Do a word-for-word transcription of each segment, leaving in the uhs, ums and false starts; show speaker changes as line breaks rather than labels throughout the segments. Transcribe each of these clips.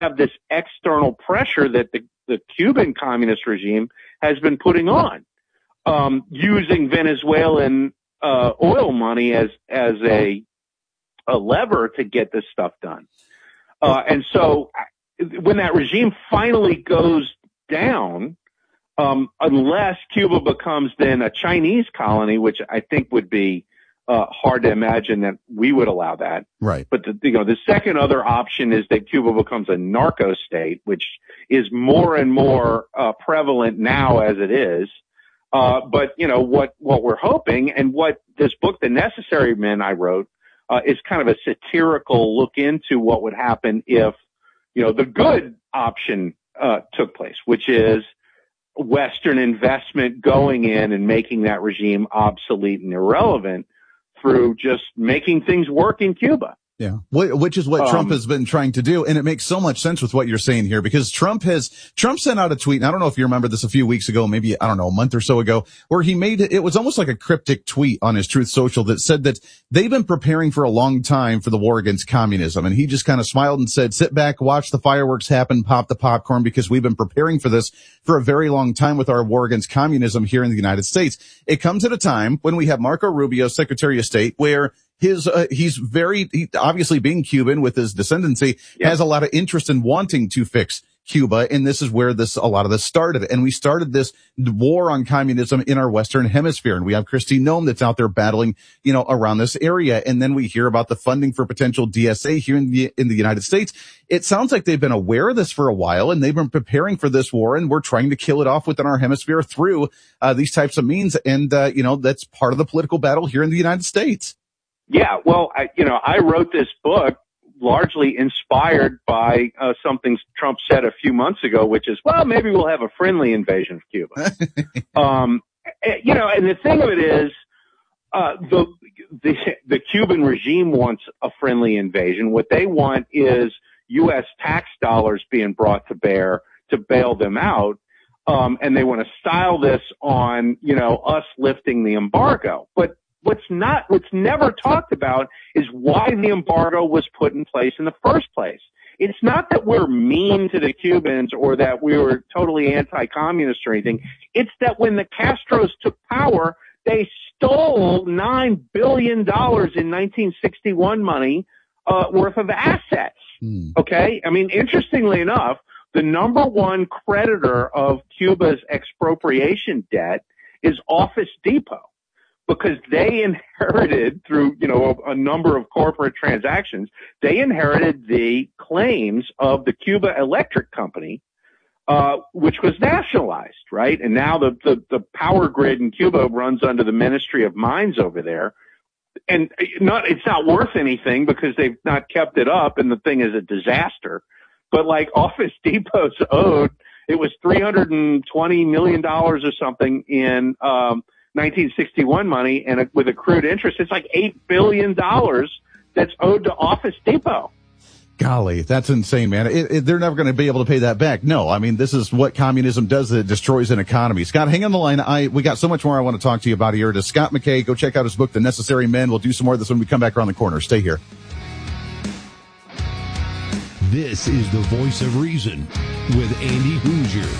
have this external pressure that the, the Cuban communist regime has been putting on, um, using Venezuelan uh, oil money as as a a lever to get this stuff done. Uh, and so when that regime finally goes down, um, unless Cuba becomes then a Chinese colony, which I think would be uh, hard to imagine that we would allow that.
Right.
But the, you know, the second other option is that Cuba becomes a narco state, which is more and more uh, prevalent now as it is. Uh, but you know, what, what we're hoping, and what this book, The Necessary Men, I wrote, uh, is kind of a satirical look into what would happen if, you know, the good option, uh, took place, which is Western investment going in and making that regime obsolete and irrelevant through just making things work in Cuba.
Yeah, which is what Trump
um,
has been trying to do. And it makes so much sense with what you're saying here, because Trump has, Trump sent out a tweet, and I don't know if you remember this a few weeks ago, maybe, I don't know, a month or so ago, where he made it, it was almost like a cryptic tweet on his Truth Social that said that they've been preparing for a long time for the war against communism. And he just kind of smiled and said, sit back, watch the fireworks happen, pop the popcorn, because we've been preparing for this for a very long time with our war against communism here in the United States. It comes at a time when we have Marco Rubio, Secretary of State, where His, uh, he's very, he, obviously being Cuban with his descendancy, yep. has a lot of interest in wanting to fix Cuba. And this is where this, a lot of this started. And we started this war on communism in our Western hemisphere. And we have Kristi Noem that's out there battling, you know, around this area. And then we hear about the funding for potential D S A here in the, in the United States. It sounds like they've been aware of this for a while, and they've been preparing for this war, and we're trying to kill it off within our hemisphere through, uh, these types of means. And, uh, you know, that's part of the political battle here in the United States.
Yeah, well, I, you know, I wrote this book largely inspired by uh, something Trump said a few months ago, which is, well, maybe we'll have a friendly invasion of Cuba. um, you know, and the thing of it is, uh, the, the the Cuban regime wants a friendly invasion. What they want is U S tax dollars being brought to bear to bail them out. Um, and they want to style this on, you know, us lifting the embargo. But What's not, what's never talked about is why the embargo was put in place in the first place. It's not that we're mean to the Cubans or that we were totally anti-communist or anything. It's that when the Castros took power, they stole nine billion dollars in nineteen sixty-one money, uh, worth of assets. Hmm. Okay? I mean, interestingly enough, the number one creditor of Cuba's expropriation debt is Office Depot, because they inherited through, you know, a, a number of corporate transactions, they inherited the claims of the Cuba Electric Company, uh, which was nationalized, right? And now the, the, the power grid in Cuba runs under the Ministry of Mines over there. And not, it's not worth anything because they've not kept it up, and the thing is a disaster. But like Office Depot's owed, it was three hundred twenty million dollars or something in, um, nineteen sixty-one money, and with accrued interest, it's like eight billion dollars that's owed to Office Depot.
Golly, that's insane, man. It, it, they're never going to be able to pay that back. No, I mean, this is what communism does. It destroys an economy. Scott, hang on the line. I, we got so much more I want to talk to you about here. It is Scott McKay. Go check out his book, The Necessary Men. We'll do some more of this when we come back around the corner. Stay here.
This is the Voice of Reason with Andy Hoosier.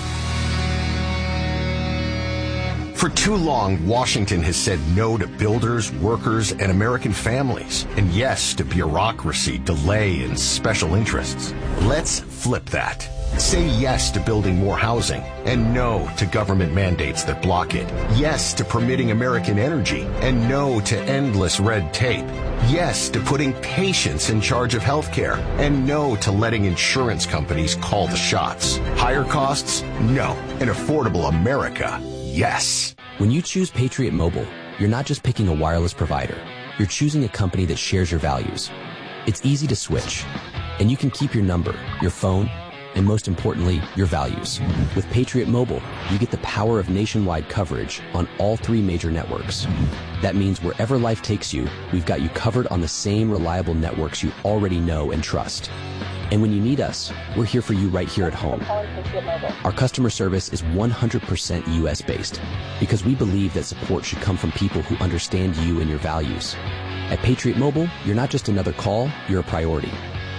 For too long, Washington has said no to builders, workers, and American families, and yes to bureaucracy, delay, and special interests. Let's flip that. Say yes to building more housing, and no to government mandates that block it. Yes to permitting American energy, and no to endless red tape. Yes to putting patients in charge of healthcare, and no to letting insurance companies call the shots. Higher costs? No. An affordable America? Yes.
When you choose Patriot Mobile, you're not just picking a wireless provider. You're choosing a company that shares your values. It's easy to switch, and you can keep your number, your phone, and most importantly, your values. With Patriot Mobile, you get the power of nationwide coverage on all three major networks. That means wherever life takes you, we've got you covered on the same reliable networks you already know and trust. And when you need us, we're here for you right here at home. Our customer service is one hundred percent U S based because we believe that support should come from people who understand you and your values. At Patriot Mobile, you're not just another call, you're a priority.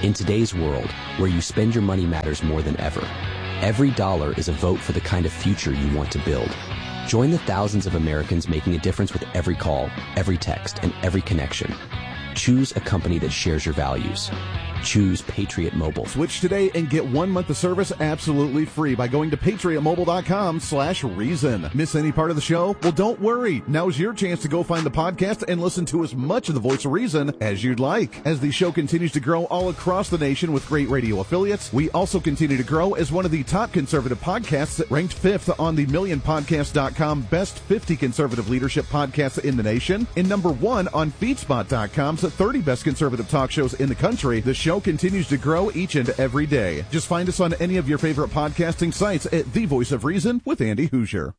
In today's world, where you spend your money matters more than ever, every dollar is a vote for the kind of future you want to build. Join the thousands of Americans making a difference with every call, every text, and every connection. Choose a company that shares your values. Choose Patriot Mobile.
Switch today and get one month of service absolutely free by going to patriotmobile.com slash reason. Miss any part of the show? Well, don't worry. Now's your chance to go find the podcast and listen to as much of the Voice of Reason as you'd like. As the show continues to grow all across the nation with great radio affiliates, we also continue to grow as one of the top conservative podcasts, ranked fifth on the million podcast dot com best fifty conservative leadership podcasts in the nation, and number one on feedspot dot com's thirty best conservative talk shows in the country. The show continues to grow each and every day. Just find us on any of your favorite podcasting sites at The Voice of Reason with Andy Hoosier.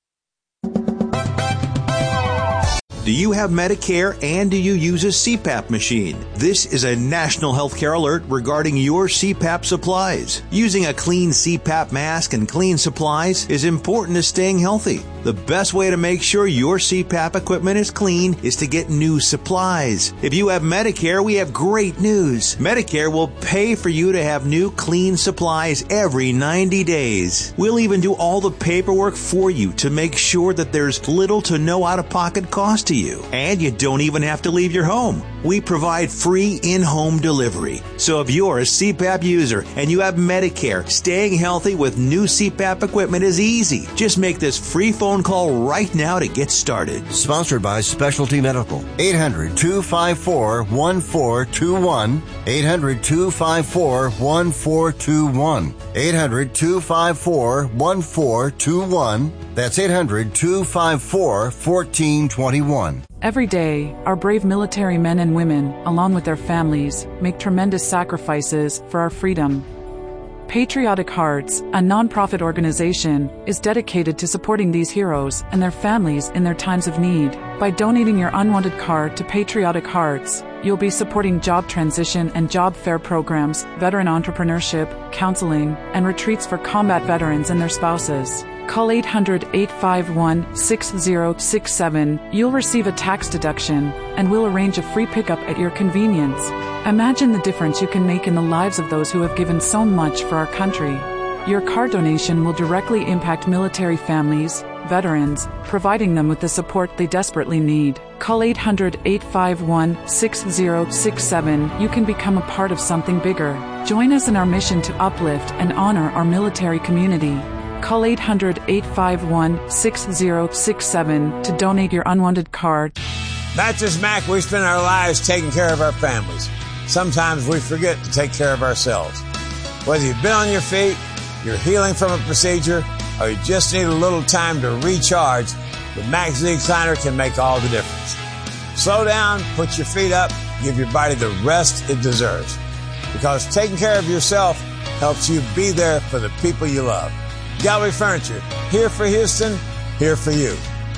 Do you have Medicare and do you use a C PAP machine? This is a national healthcare alert regarding your C PAP supplies. Using a clean C PAP mask and clean supplies is important to staying healthy. The best way to make sure your C PAP equipment is clean is to get new supplies. If you have Medicare, we have great news. Medicare will pay for you to have new clean supplies every ninety days. We'll even do all the paperwork for you to make sure that there's little to no out-of-pocket cost to you. And you don't even have to leave your home. We provide free in-home delivery. So if you're a C PAP user and you have Medicare, staying healthy with new C PAP equipment is easy. Just make this free phone call right now to get started.
Sponsored by Specialty Medical. eight hundred, two five four, one four two one. eight hundred, two five four, one four two one. eight hundred, two five four, one four two one. That's eight hundred, two five four, one four two one.
Every day, our brave military men and women, along with their families, make tremendous sacrifices for our freedom. Patriotic Hearts, a nonprofit organization, is dedicated to supporting these heroes and their families in their times of need. By donating your unwanted card to Patriotic Hearts, you'll be supporting job transition and job fair programs, veteran entrepreneurship, counseling, and retreats for combat veterans and their spouses. Call eight hundred, eight five one, six zero six seven. You'll receive a tax deduction, and we'll arrange a free pickup at your convenience. Imagine the difference you can make in the lives of those who have given so much for our country. Your card donation will directly impact military families, veterans, providing them with the support they desperately need. Call eight hundred, eight five one, six zero six seven. You can become a part of something bigger. Join us in our mission to uplift and honor our military community. Call eight hundred, eight five one, six zero six seven to donate your unwanted card.
Mattress Mac, we spend our lives taking care of our families. Sometimes we forget to take care of ourselves. Whether you've been on your feet, you're healing from a procedure, or you just need a little time to recharge, the Mac Z-Recliner can make all the difference. Slow down, put your feet up, give your body the rest it deserves. Because taking care of yourself helps you be there for the people you love. Gallery Furniture, here for Houston, here for you.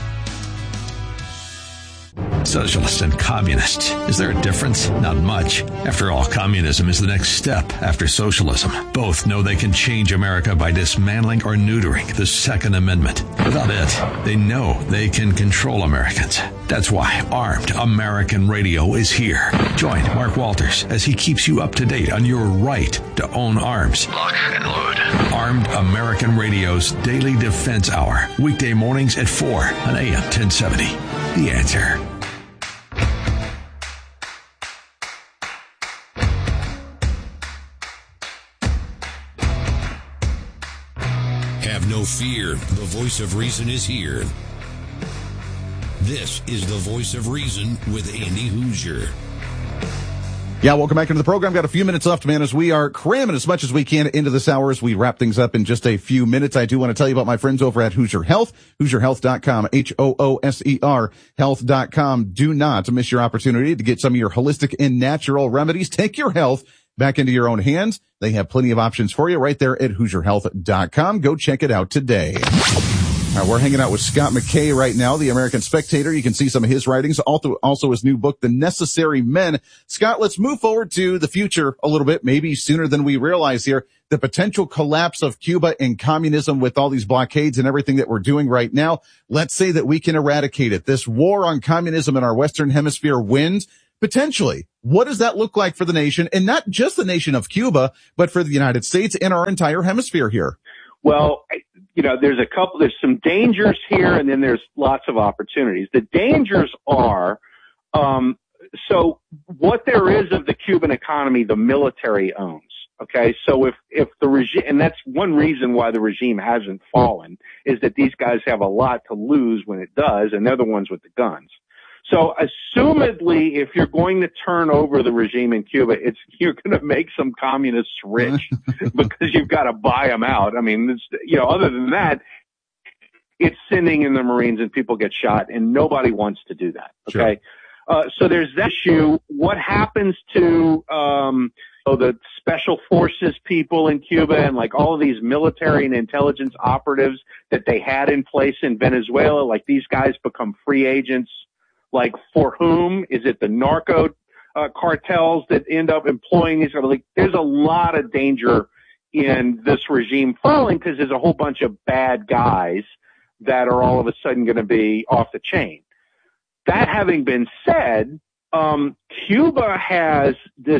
Socialist and communist. Is there a difference? Not much. After all, communism is the next step after socialism. Both know they can change America by dismantling or neutering the Second Amendment. Without it, they know they can control Americans. That's why Armed American Radio is here. Join Mark Walters as he keeps you up to date on your right to own arms. Lock and load. Armed American Radio's Daily Defense Hour. Weekday mornings at four on A M ten seventy. The Answer.
Have no fear. The voice of reason is here. This is the voice of reason with Andy Hoosier.
Yeah, welcome back into the program. Got a few minutes left, man, as we are cramming as much as we can into this hour as we wrap things up in just a few minutes. I do want to tell you about my friends over at Hoosier Health, hoosier health dot com, H O O S E R, health dot com. Do not miss your opportunity to get some of your holistic and natural remedies. Take your health back into your own hands. They have plenty of options for you right there at hoosier health dot com. Go check it out today. All right, we're hanging out with Scott McKay right now, the American Spectator. You can see some of his writings, also, also his new book, The Necessary Men. Scott, let's move forward to the future a little bit, maybe sooner than we realize here. The potential collapse of Cuba and communism with all these blockades and everything that we're doing right now. Let's say that we can eradicate it. This war on communism in our Western Hemisphere wins. Potentially. What does that look like for the nation, and not just the nation of Cuba, but for the United States and our entire hemisphere here?
Well, you know, there's a couple, there's some dangers here, and then there's lots of opportunities. The dangers are, um, so what there is of the Cuban economy, the military owns. Okay, so if, if the regime, and that's one reason why the regime hasn't fallen, is that these guys have a lot to lose when it does, and they're the ones with the guns. So assumedly, if you're going to turn over the regime in Cuba, it's, you're going to make some communists rich because you've got to buy them out. I mean, it's, you know, other than that, it's sending in the Marines and people get shot, and nobody wants to do that. Okay. Sure. Uh, so there's that issue. What happens to, um, So the special forces people in Cuba and like all of these military and intelligence operatives that they had in place in Venezuela, like these guys become free agents. Like for whom? Is it the narco uh, cartels that end up employing these? Like there's a lot of danger in this regime falling because there's a whole bunch of bad guys that are all of a sudden going to be off the chain. That having been said, Um, Cuba has this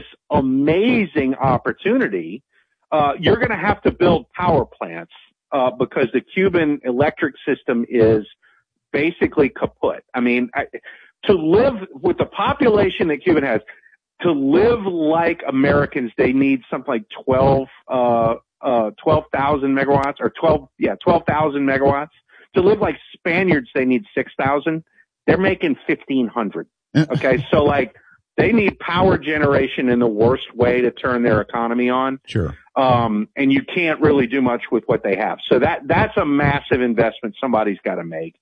amazing opportunity. Uh, you're going to have to build power plants, uh, because the Cuban electric system is basically kaput. I mean, I, to live with the population that Cuba has, to live like Americans, they need something like twelve, uh, uh, twelve thousand megawatts or twelve, yeah, twelve thousand megawatts. To live like Spaniards, they need six thousand. They're making fifteen hundred. Okay, so like they need power generation in the worst way to turn their economy on.
Sure.
Um, and you can't really do much with what they have. So that that's a massive investment somebody's got to make.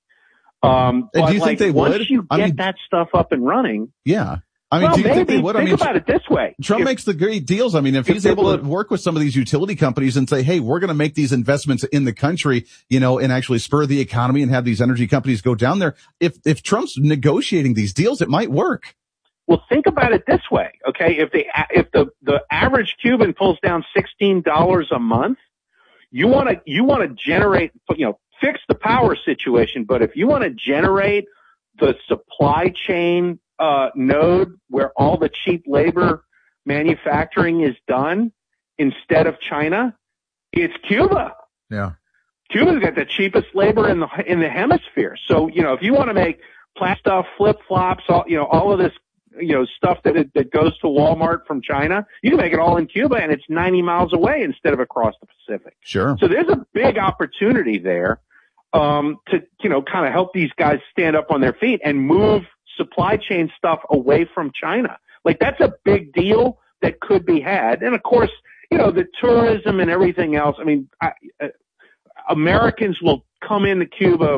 Um,
and
but
do you
like,
think they
once
would?
you get
I mean,
that stuff up and running,
yeah. I mean,
well,
do you
maybe.
think they would?
Think
I mean,
about it this way.
Trump
if,
makes the great deals. I mean, if he's able to work with some of these utility companies and say, hey, we're going to make these investments in the country, you know, and actually spur the economy and have these energy companies go down there. If, if Trump's negotiating these deals, it might work.
Well, think about it this way, okay? If the, if the, the average Cuban pulls down sixteen dollars a month, you want to, you want to generate, you know, fix the power situation, but if you want to generate the supply chain uh node where all the cheap labor manufacturing is done instead of China, it's Cuba.
Yeah.
Cuba's got the cheapest labor in the in the hemisphere. So, you know, if you want to make plastic stuff, flip-flops, all, you know, all of this, you know, stuff that that goes to Walmart from China, you can make it all in Cuba and it's ninety miles away instead of across the Pacific.
Sure.
So there's a big opportunity there um to, you know, kind of help these guys stand up on their feet and move supply chain stuff away from China. Like that's a big deal that could be had. And of course, you know, the tourism and everything else. I mean, I, uh, Americans will come into Cuba,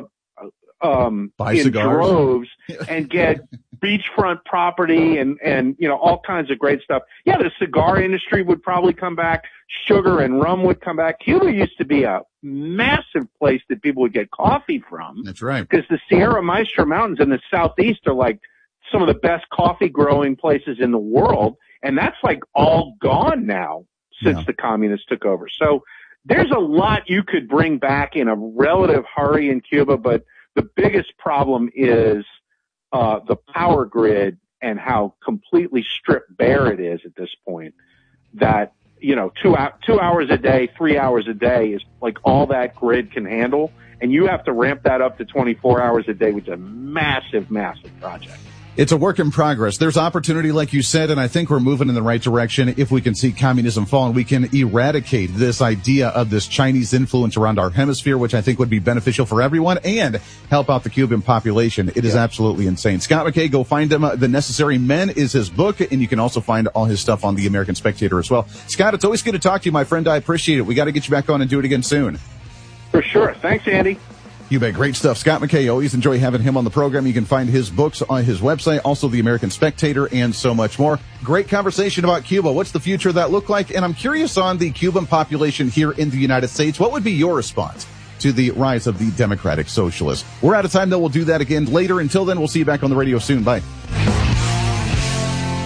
um,
Buy
in
cigars.
droves and get beachfront property and, and, you know, all kinds of great stuff. Yeah, the cigar industry would probably come back. Sugar and rum would come back. Cuba used to be a massive place that people would get coffee from.
That's right.
Because the Sierra Maestra Mountains in the southeast are like some of the best coffee growing places in the world. And that's like all gone now since
Yeah.
the communists took over. So there's a lot you could bring back in a relative hurry in Cuba, but the biggest problem is uh the power grid and how completely stripped bare it is at this point. That, you know, two out two hours a day, three hours a day is like all that grid can handle, and you have to ramp that up to twenty-four hours a day, which is a massive, massive project.
It's a work in progress. There's opportunity, like you said, and I think we're moving in the right direction. If we can see communism fall and we can eradicate this idea of this Chinese influence around our hemisphere, which I think would be beneficial for everyone and help out the Cuban population. It is
Yeah.
absolutely insane. Scott McKay, go find him. The Necessary Men is his book, and you can also find all his stuff on the American Spectator as well. Scott, it's always good to talk to you, my friend. I appreciate it. We got to get you back on and do it again soon.
For sure. Thanks, Andy.
You bet. Great stuff. Scott McKay, always enjoy having him on the program. You can find his books on his website, also the American Spectator, and so much more. Great conversation about Cuba. What's the future of that look like? And I'm curious on the Cuban population here in the United States. What would be your response to the rise of the Democratic Socialists? We're out of time, though. We'll do that again later. Until then, we'll see you back on the radio soon. Bye.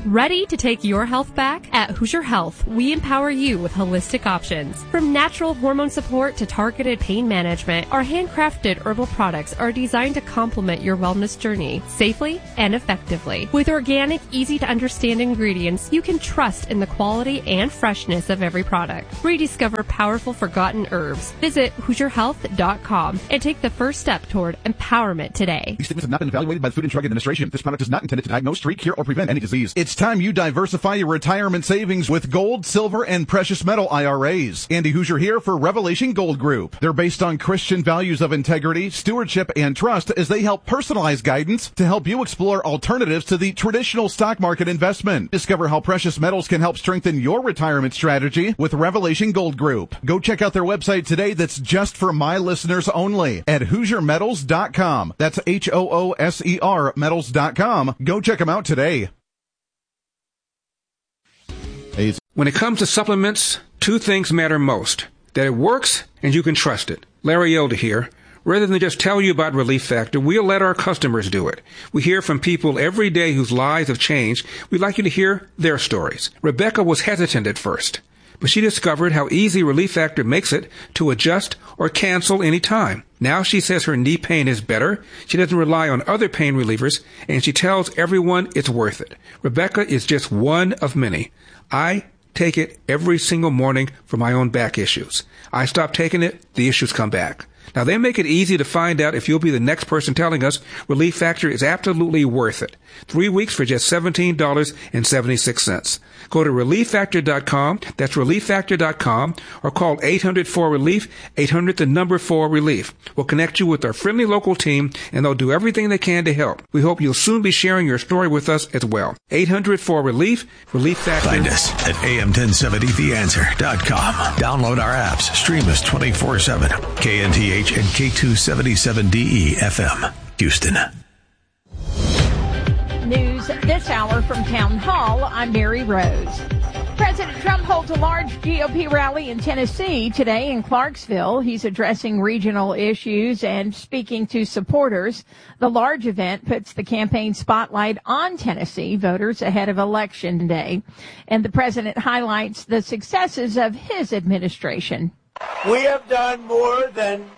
Ready to take your health back? At Hoosier Health, we empower you with holistic options. From natural hormone support to targeted pain management, our handcrafted herbal products are designed to complement your wellness journey safely and effectively. With organic, easy-to-understand ingredients, you can trust in the quality and freshness of every product. Rediscover powerful forgotten herbs. Visit Hoosier Health dot com and take the first step toward empowerment today.
These statements have not been evaluated by the Food and Drug Administration. This product is not intended to diagnose, treat, cure, or prevent any disease. It's time you diversify your retirement savings with gold, silver, and precious metal I R As. Andy Hoosier here for Revelation Gold Group. They're based on Christian values of integrity, stewardship, and trust as they help personalize guidance to help you explore alternatives to the traditional stock market investment. Discover how precious metals can help strengthen your retirement strategy with Revelation Gold Group. Go check out their website today that's just for my listeners only at Hoosier Metals dot com. That's H O O S E R metals dot com. Go check them out today.
When it comes to supplements, two things matter most. That it works and you can trust it. Larry Elder here. Rather than just tell you about Relief Factor, we'll let our customers do it. We hear from people every day whose lives have changed. We'd like you to hear their stories. Rebecca was hesitant at first, but she discovered how easy Relief Factor makes it to adjust or cancel any time. Now she says her knee pain is better, she doesn't rely on other pain relievers, and she tells everyone it's worth it. Rebecca is just one of many. I take it every single morning for my own back issues. I stop taking it, the issues come back. Now, they make it easy to find out if you'll be the next person telling us Relief Factor is absolutely worth it. Three weeks for just seventeen dollars and seventy-six cents. Go to relief factor dot com, that's relief factor dot com, or call eight hundred four relief, eight hundred the number four relief. We'll connect you with our friendly local team, and they'll do everything they can to help. We hope you'll soon be sharing your story with us as well. eight hundred four relief, Relief Factor.
Find us at A M ten seventy the answer dot com. Download our apps, stream us twenty-four seven. K N T H and K two seventy-seven D E F M, Houston.
News this hour from Town Hall. I'm Mary Rose. President Trump holds a large G O P rally in Tennessee today in Clarksville. He's addressing regional issues and speaking to supporters. The large event puts the campaign spotlight on Tennessee voters ahead of Election Day. And the president highlights the successes of his administration.
We have done more than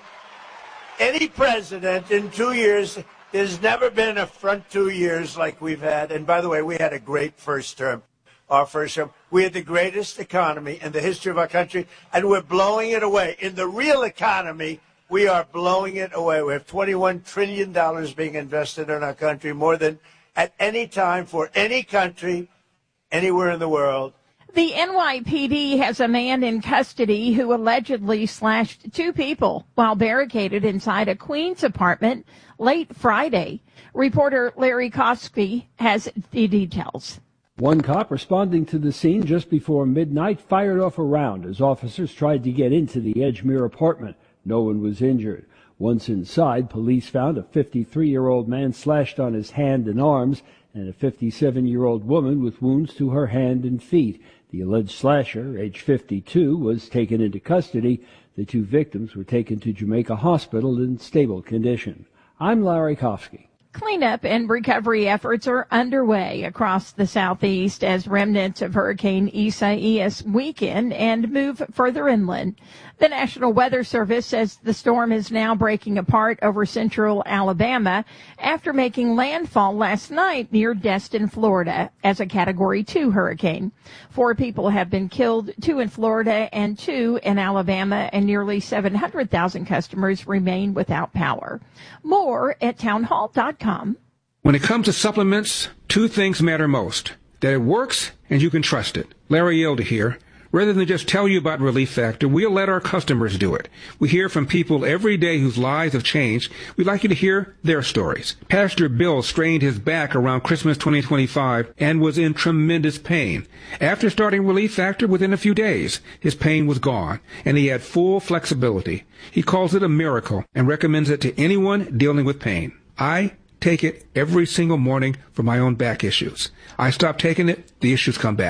any president in two years. There's never been a front two years like we've had. And by the way, we had a great first term. Our first term. We had the greatest economy in the history of our country, and we're blowing it away. In the real economy, we are blowing it away. We have twenty-one trillion dollars being invested in our country, more than at any time for any country, anywhere in the world.
The N Y P D has a man in custody who allegedly slashed two people while barricaded inside a Queens apartment late Friday. Reporter Larry Kofsky has the details.
One cop responding to the scene just before midnight fired off a round as officers tried to get into the Edgemere apartment. No one was injured. Once inside, police found a fifty-three-year-old man slashed on his hand and arms and a fifty-seven-year-old woman with wounds to her hand and feet. The alleged slasher, age fifty-two, was taken into custody. The two victims were taken to Jamaica Hospital in stable condition. I'm Larry Kofsky.
Cleanup and recovery efforts are underway across the southeast as remnants of Hurricane Isaias weaken and move further inland. The National Weather Service says the storm is now breaking apart over central Alabama after making landfall last night near Destin, Florida, as a Category two hurricane. Four people have been killed, two in Florida and two in Alabama, and nearly seven hundred thousand customers remain without power. More at town hall dot com.
When it comes to supplements, two things matter most. That it works and you can trust it. Larry Elder here. Rather than just tell you about Relief Factor, we'll let our customers do it. We hear from people every day whose lives have changed. We'd like you to hear their stories. Pastor Bill strained his back around Christmas twenty twenty-five and was in tremendous pain. After starting Relief Factor, within a few days, his pain was gone, and he had full flexibility. He calls it a miracle and recommends it to anyone dealing with pain. I take it every single morning for my own back issues. I stop taking it, the issues come back.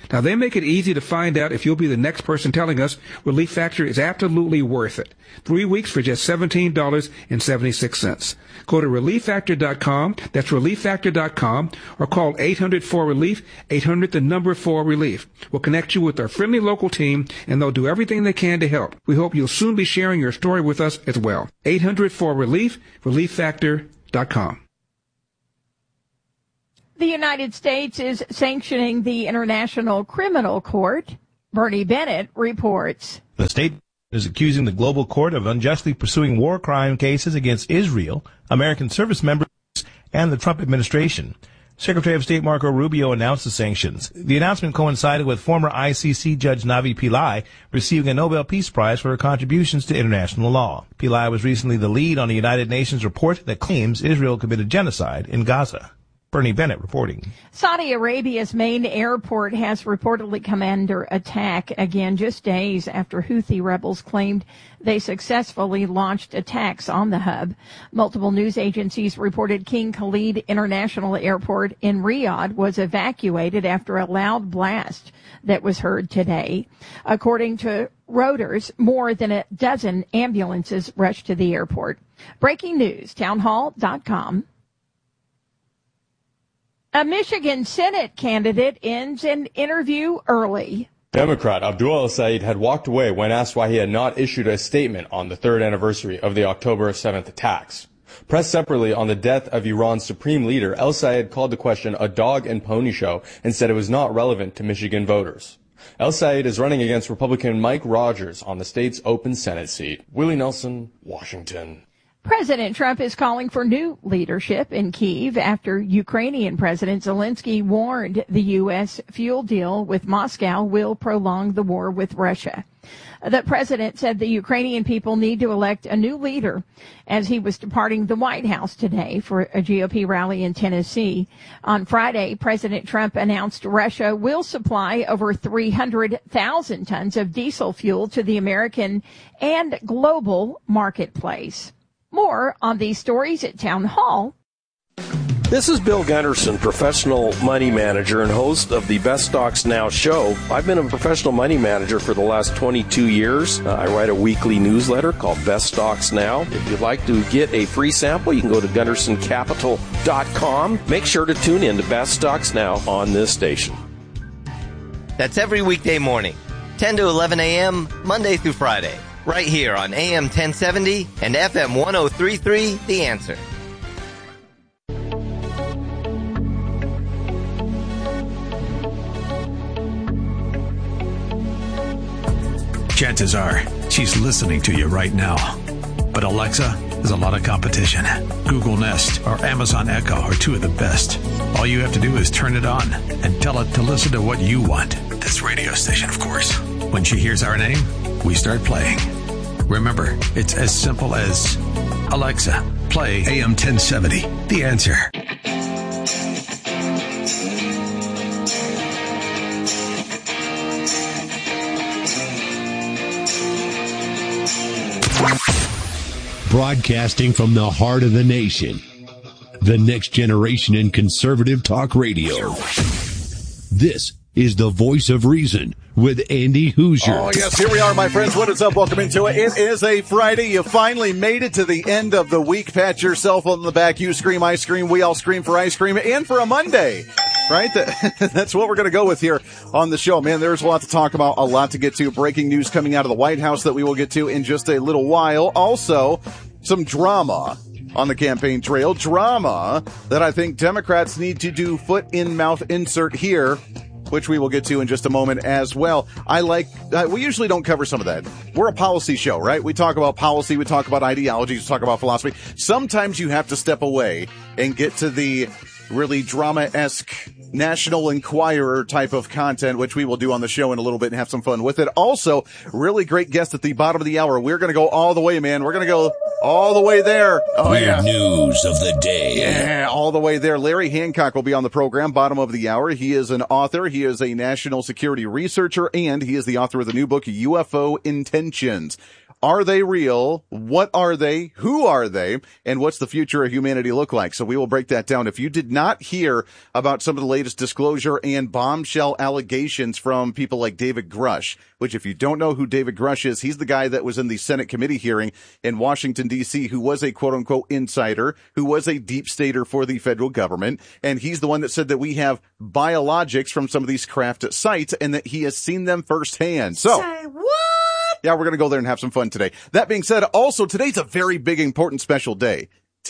Now, they make it easy to find out if you'll be the next person telling us Relief Factor is absolutely worth it. Three weeks for just seventeen dollars and seventy-six cents. Go to relief factor dot com, that's relief factor dot com, or call eight hundred four relief, eight hundred the number four relief. We'll connect you with our friendly local team, and they'll do everything they can to help. We hope you'll soon be sharing your story with us as well. eight hundred four relief, relief factor dot com.
The United States is sanctioning the International Criminal Court. Bernie Bennett reports.
The state is accusing the global court of unjustly pursuing war crime cases against Israel, American service members, and the Trump administration. Secretary of State Marco Rubio announced the sanctions. The announcement coincided with former I C C Judge Navi Pillai receiving a Nobel Peace Prize for her contributions to international law. Pillai was recently the lead on a United Nations report that claims Israel committed genocide in Gaza. Bernie Bennett reporting.
Saudi Arabia's main airport has reportedly come under attack again just days after Houthi rebels claimed they successfully launched attacks on the hub. Multiple news agencies reported King Khalid International Airport in Riyadh was evacuated after a loud blast that was heard today. According to Reuters, more than a dozen ambulances rushed to the airport. Breaking news, townhall dot com. A Michigan Senate candidate ends an interview early.
Democrat Abdul El-Sayed had walked away when asked why he had not issued a statement on the third anniversary of the October seventh attacks. Pressed separately on the death of Iran's supreme leader, El-Sayed called the question a dog and pony show and said it was not relevant to Michigan voters. El-Sayed is running against Republican Mike Rogers on the state's open Senate seat. Willie Nelson, Washington.
President Trump is calling for new leadership in Kyiv after Ukrainian President Zelensky warned the U S fuel deal with Moscow will prolong the war with Russia. The president said the Ukrainian people need to elect a new leader as he was departing the White House today for a G O P rally in Tennessee. On Friday, President Trump announced Russia will supply over three hundred thousand tons of diesel fuel to the American and global marketplace. More on these stories at Town Hall.
This is Bill Gunderson, professional money manager and host of the Best Stocks Now show. I've been a professional money manager for the last twenty-two years. Uh, I write a weekly newsletter called Best Stocks Now. If you'd like to get a free sample, you can go to gunderson capital dot com. Make sure to tune in to Best Stocks Now on this station.
That's every weekday morning, ten to eleven a.m., Monday through Friday. Right here on A M ten seventy and F M one oh three point three, The Answer.
Chances are she's listening to you right now. But Alexa is a lot of competition. Google Nest or Amazon Echo are two of the best. All you have to do is turn it on and tell it to listen to what you want. This radio station, of course. When she hears our name, we start playing. Remember, it's as simple as Alexa, play A M ten seventy, The Answer.
Broadcasting from the heart of the nation, the next generation in conservative talk radio. This is the Voice of Reason with Andy Hoosier.
Oh, yes, here we are, my friends. What is up? Welcome into it. It is a Friday. You finally made it to the end of the week. Pat yourself on the back. You scream, I scream. We all scream for ice cream and for a Monday, right? That's what we're going to go with here on the show. Man, there's a lot to talk about, a lot to get to. Breaking news coming out of the White House that we will get to in just a little while. Also, some drama on the campaign trail. Drama that I think Democrats need to do foot-in-mouth insert here, which we will get to in just a moment as well. I like, uh, we usually don't cover some of that. We're a policy show, right? We talk about policy, we talk about ideologies, we talk about philosophy. Sometimes you have to step away and get to the really drama-esque National Enquirer type of content, which we will do on the show in a little bit and have some fun with it. Also, really great guest at the bottom of the hour. We're going to go all the way, man. We're going to go all the way there. Oh,
Weird
yeah.
News of the day.
Yeah, all the way there. Larry Hancock will be on the program, bottom of the hour. He is an author. He is a national security researcher, and he is the author of the new book, U F O Intentions. Are they real? What are they? Who are they? And what's the future of humanity look like? So we will break that down. If you did not hear about some of the latest disclosure and bombshell allegations from people like David Grush, which if you don't know who David Grush is, he's the guy that was in the Senate committee hearing in Washington, D C, who was a quote unquote insider, who was a deep stater for the federal government. And he's the one that said that we have biologics from some of these craft sites and that he has seen them firsthand. So.
Say what?
Yeah, we're going to go there and have some fun today. That being said, also today's a very big, important, special day.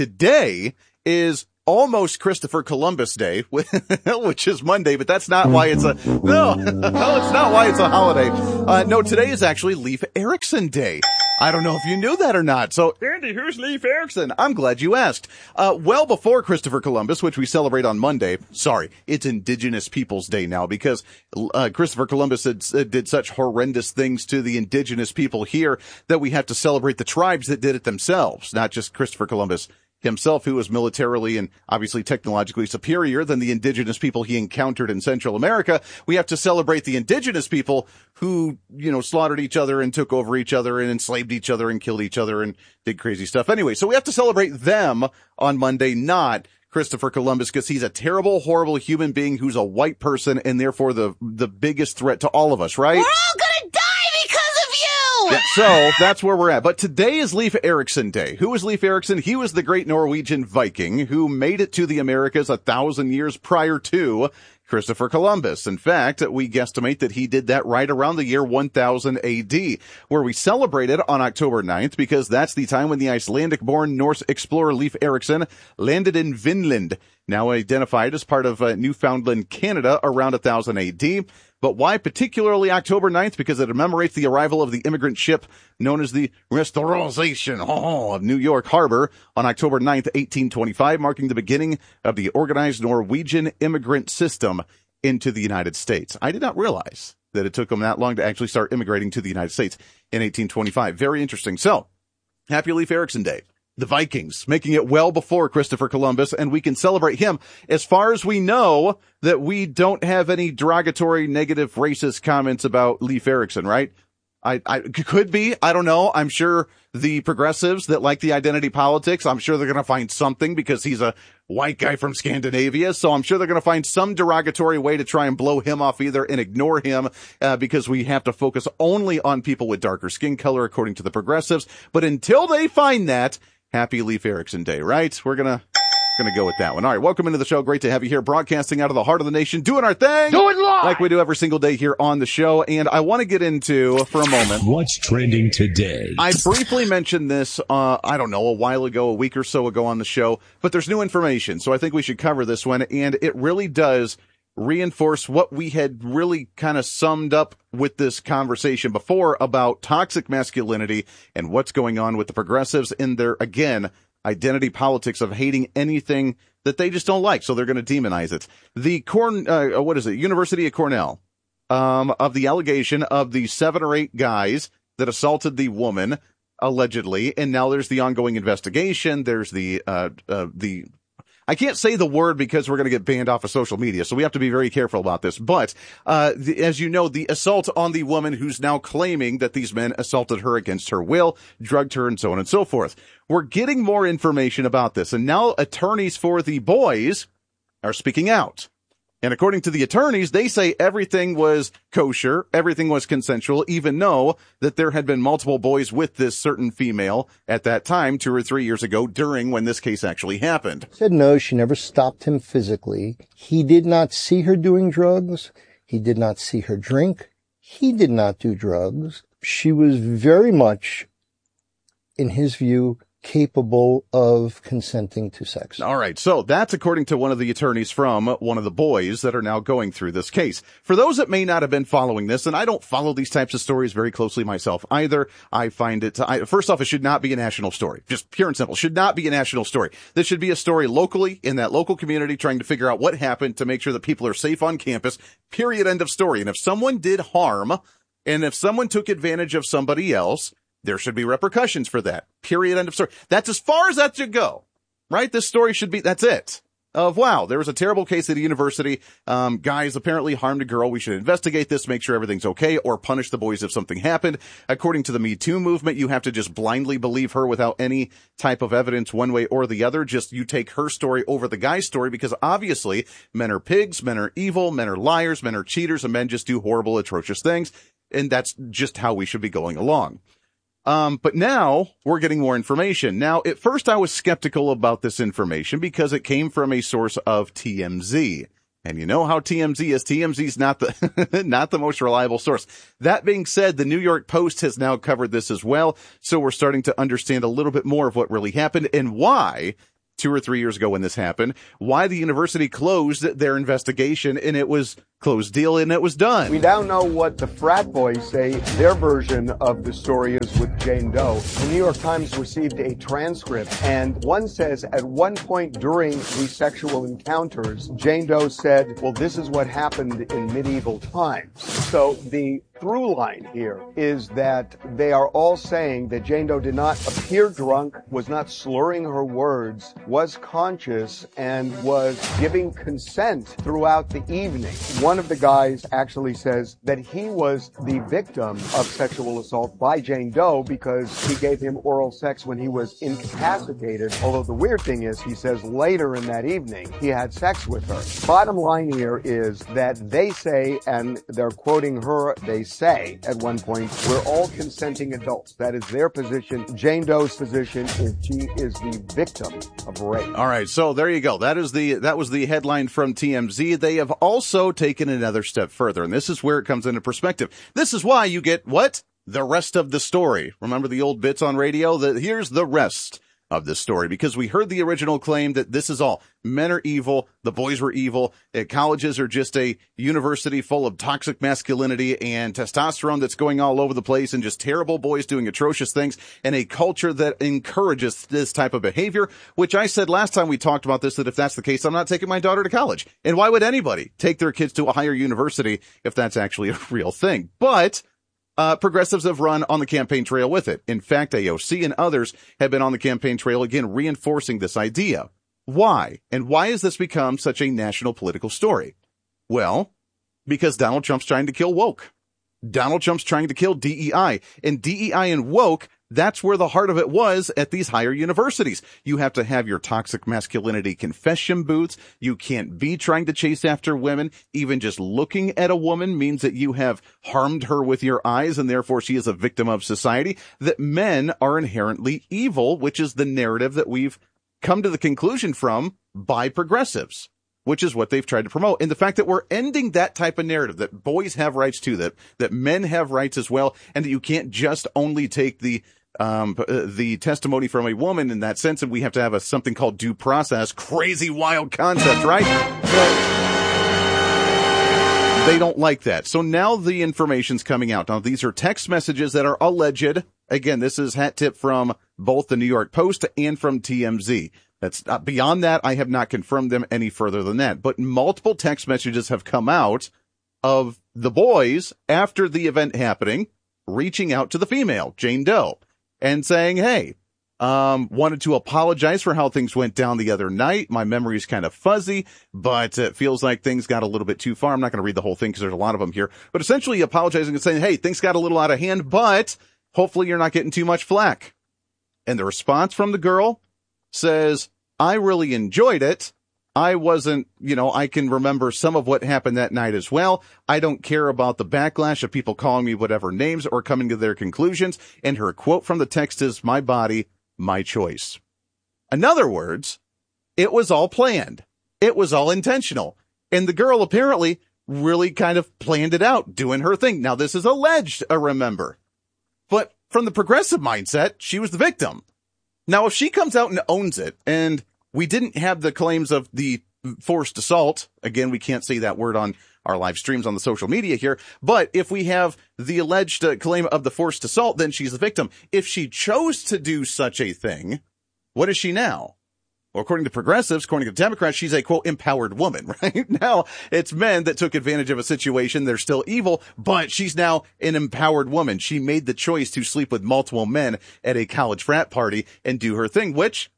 Today is almost Christopher Columbus Day, which is Monday, but that's not why it's a, no, no, it's not why it's a holiday. Uh, no, today is actually Leif Erikson Day. I don't know if you knew that or not. So, Andy, who's Leif Erikson? I'm glad you asked. Uh, well before Christopher Columbus, which we celebrate on Monday. Sorry, it's Indigenous Peoples Day now because uh, Christopher Columbus had, uh, did such horrendous things to the indigenous people here that we have to celebrate the tribes that did it themselves, not just Christopher Columbus himself, who was militarily and obviously technologically superior than the indigenous people he encountered in Central America. We have to celebrate the indigenous people who, you know, slaughtered each other and took over each other and enslaved each other and killed each other and did crazy stuff. Anyway, so we have to celebrate them on Monday, not Christopher Columbus, because he's a terrible, horrible human being who's a white person and therefore the the biggest threat to all of us, right?
We're all gonna die because of you!
Yeah, so that's where we're at. But today is Leif Erikson Day. Who was Leif Erikson? He was the great Norwegian Viking who made it to the Americas a thousand years prior to Christopher Columbus. In fact, we guesstimate that he did that right around the year one thousand A D, where we celebrated on October ninth because that's the time when the Icelandic-born Norse explorer Leif Erikson landed in Vinland, now identified as part of uh, Newfoundland, Canada, around one thousand A D. But why particularly October ninth? Because it commemorates the arrival of the immigrant ship known as the Restauration oh, of New York Harbor on October ninth, eighteen twenty-five, marking the beginning of the organized Norwegian immigrant system into the United States. I did not realize that it took them that long to actually start immigrating to the United States in eighteen twenty-five. Very interesting. So, happy Leif Erikson Day. The Vikings, making it well before Christopher Columbus, and we can celebrate him. As far as we know, that we don't have any derogatory, negative, racist comments about Leif Erikson, right? I, I, could be. I don't know. I'm sure the progressives that like the identity politics, I'm sure they're going to find something because he's a white guy from Scandinavia. So I'm sure they're going to find some derogatory way to try and blow him off either and ignore him, uh, because we have to focus only on people with darker skin color, according to the progressives. But until they find that, happy Leif Erikson Day, right? We're gonna, gonna go with that one. All right. Welcome into the show. Great to have you here, broadcasting out of the heart of the nation, doing our thing.
Do it live!
Like we do every single day here on the show. And I want to get into, for a moment,
what's trending today.
I briefly mentioned this, uh, I don't know, a while ago, a week or so ago on the show, but there's new information. So I think we should cover this one. And it really does reinforce what we had really kind of summed up with this conversation before about toxic masculinity and what's going on with the progressives in their, again, identity politics of hating anything that they just don't like. So they're going to demonize it. The Corn, uh, what is it? University of Cornell, um, of the allegation of the seven or eight guys that assaulted the woman allegedly. And now there's the ongoing investigation. There's the, uh, uh, the, I can't say the word because we're going to get banned off of social media, so we have to be very careful about this. But uh the, as you know, the assault on the woman who's now claiming that these men assaulted her against her will, drugged her, and so on and so forth. We're getting more information about this, and now attorneys for the boys are speaking out. And according to the attorneys, they say everything was kosher, everything was consensual, even though that there had been multiple boys with this certain female at that time, two or three years ago, during when this case actually happened.
Said no, she never stopped him physically. He did not see her doing drugs. He did not see her drink. He did not do drugs. She was very much, in his view, capable of consenting to sex.
All right. So that's according to one of the attorneys from one of the boys that are now going through this case. For those that may not have been following this, and I don't follow these types of stories very closely myself either, I find it, I, first off, it should not be a national story. Just pure and simple. Should not be a national story. This should be a story locally in that local community trying to figure out what happened to make sure that people are safe on campus. Period. End of story. And if someone did harm, and if someone took advantage of somebody else, there should be repercussions for that. Period. End of story. That's as far as that should go, right? This story should be, that's it. of, wow, there was a terrible case at a university. Um, guys apparently harmed a girl. We should investigate this, make sure everything's okay, or punish the boys if something happened. According to the Me Too movement, you have to just blindly believe her without any type of evidence one way or the other. Just you take her story over the guy's story, because obviously men are pigs, men are evil, men are liars, men are cheaters, and men just do horrible, atrocious things. And that's just how we should be going along. Um, but now we're getting more information. Now, at first I was skeptical about this information because it came from a source of T M Z. And you know how T M Z is. T M Z is not the, not the most reliable source. That being said, the New York Post has now covered this as well. So we're starting to understand a little bit more of what really happened and why, two or three years ago when this happened, why the university closed their investigation, and it was closed deal and it was done.
We now know what the frat boys say their version of the story is with Jane Doe. The New York Times received a transcript, and one says at one point during these sexual encounters, Jane Doe said, well, this is what happened in medieval times. So the through line here is that they are all saying that Jane Doe did not appear drunk, was not slurring her words, was conscious, and was giving consent throughout the evening. One of the guys actually says that he was the victim of sexual assault by Jane Doe because he gave him oral sex when he was incapacitated. Although the weird thing is, he says later in that evening, he had sex with her. Bottom line here is that they say, and they're quoting her, they say at one point, we're all consenting adults. That is their position. Jane Doe's position is she is the victim of rape.
All right. So there you go. That is the, that was the headline from T M Z. They have also taken another step further, and this is where it comes into perspective. This is why you get what? The rest of the story. Remember the old bits on radio? The, here's the rest of the story, because we heard the original claim that this is all. Men are evil. The boys were evil. Uh, colleges are just a university full of toxic masculinity and testosterone that's going all over the place, and just terrible boys doing atrocious things, and a culture that encourages this type of behavior, which I said last time we talked about this, that if that's the case, I'm not taking my daughter to college. And why would anybody take their kids to a higher university if that's actually a real thing? But Uh, progressives have run on the campaign trail with it. In fact, A O C and others have been on the campaign trail again, reinforcing this idea. Why? And why has this become such a national political story? Well, because Donald Trump's trying to kill woke. Donald Trump's trying to kill D E I. And D E I and woke, that's where the heart of it was at these higher universities. You have to have your toxic masculinity confession booths. You can't be trying to chase after women. Even just looking at a woman means that you have harmed her with your eyes, and therefore she is a victim of society. That men are inherently evil, which is the narrative that we've come to the conclusion from by progressives, which is what they've tried to promote. And the fact that we're ending that type of narrative, that boys have rights too, that, that men have rights as well, and that you can't just only take the Um, uh, the testimony from a woman in that sense, and we have to have a something called due process. Crazy, wild concept, right? But they don't like that. So now the information's coming out. Now, these are text messages that are alleged. Again, this is hat tip from both the New York Post and from T M Z. That's not, beyond that, I have not confirmed them any further than that. But multiple text messages have come out of the boys after the event happening, reaching out to the female, Jane Doe, and saying, hey, um, wanted to apologize for how things went down the other night. My memory is kind of fuzzy, but it feels like things got a little bit too far. I'm not going to read the whole thing because there's a lot of them here, but essentially apologizing and saying, hey, things got a little out of hand, but hopefully you're not getting too much flack. And the response from the girl says, I really enjoyed it. I wasn't, you know, I can remember some of what happened that night as well. I don't care about the backlash of people calling me whatever names or coming to their conclusions. And her quote from the text is, my body, my choice. In other words, it was all planned. It was all intentional. And the girl apparently really kind of planned it out, doing her thing. Now, this is alleged, uh, remember. But from the progressive mindset, she was the victim. Now, if she comes out and owns it, and we didn't have the claims of the forced assault. Again, we can't say that word on our live streams on the social media here. But if we have the alleged uh, claim of the forced assault, then she's the victim. If she chose to do such a thing, what is she now? Well, according to progressives, according to Democrats, she's a, quote, empowered woman, right? Now, it's men that took advantage of a situation. They're still evil, but she's now an empowered woman. She made the choice to sleep with multiple men at a college frat party and do her thing, which